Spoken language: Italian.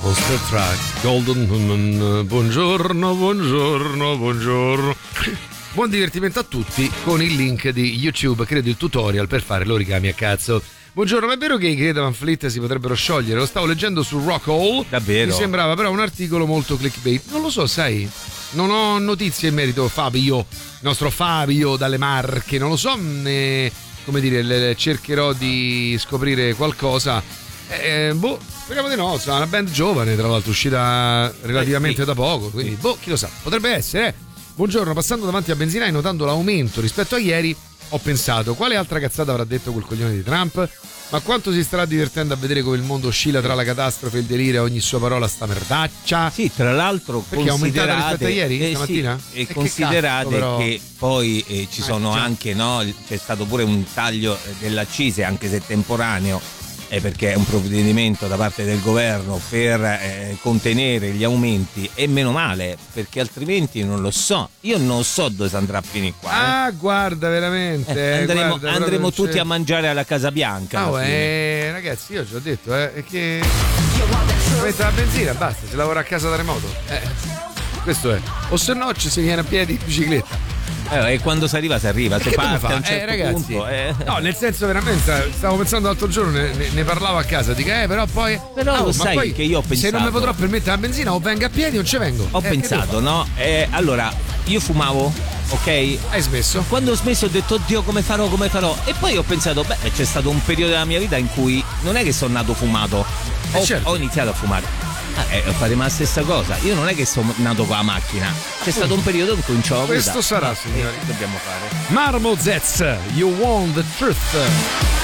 Monster Truck, Golden Woman, buongiorno, buongiorno, buongiorno. Buon divertimento a tutti con il link di YouTube, credo il tutorial per fare l'origami a cazzo. Buongiorno, ma è vero che i Greta Van Fleet si potrebbero sciogliere? Lo stavo leggendo su Rockall. Davvero? Mi sembrava però un articolo molto clickbait. Non lo so, sai, non ho notizie in merito. Fabio, il nostro Fabio dalle Marche, non lo so, come dire, cercherò di scoprire qualcosa. Speriamo di no, è una band giovane, tra l'altro uscita relativamente da poco, quindi chi lo sa, potrebbe essere. Buongiorno, passando davanti a benzinai, notando l'aumento rispetto a ieri, ho pensato, quale altra cazzata avrà detto quel coglione di Trump? Ma quanto si starà divertendo a vedere come il mondo oscilla tra la catastrofe e il delirio e ogni sua parola sta merdaccia? Sì, tra l'altro perché è aumentata rispetto a ieri, stamattina? Sì, e considerate che poi ci sono anche, no, c'è stato pure un taglio dell'accise, anche se temporaneo, perché è un provvedimento da parte del governo per contenere gli aumenti, e meno male, perché altrimenti non lo so, io non so dove si andrà a finire qua. Guarda, veramente andremo tutti a mangiare alla Casa Bianca. Ragazzi, io ci ho detto è che mette la benzina, basta, si lavora a casa da remoto, questo è, o se no ci si viene a piedi in bicicletta. E quando si arriva, se parte a un certo ragazzi, punto. No, nel senso, veramente, stavo pensando l'altro giorno, ne parlavo a casa, dico, però poi. Però lo sai poi, che io ho pensato. Se non mi potrò permettere la benzina, o vengo a piedi o non ci vengo. Ho pensato, no? Allora, io fumavo, ok? Hai smesso? Quando ho smesso ho detto, oddio, come farò? E poi ho pensato, c'è stato un periodo della mia vita in cui non è che sono nato fumato. Ho iniziato a fumare. Faremo la stessa cosa. Io non è che sono nato con la macchina. C'è stato un periodo in cui non c'ho questo sarà, signori. Dobbiamo fare Marmo Zez, You Want the Truth.